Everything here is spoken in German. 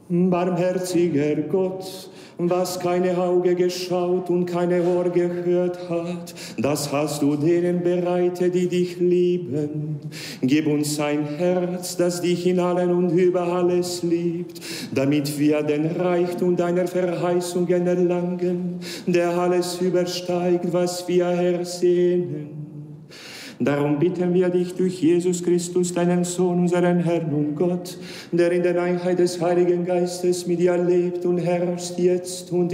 Barmherziger Gott, was keine Auge geschaut und keine Ohr gehört hat, das hast du denen bereitet, die dich lieben. Gib uns ein Herz, das dich in allen und über alles liebt, damit wir den Reichtum deiner Verheißungen erlangen, der alles übersteigt, was wir ersehnen. Darum bitten wir dich durch Jesus Christus, deinen Sohn, unseren Herrn und Gott, der in der Einheit des Heiligen Geistes mit dir lebt und herrscht jetzt und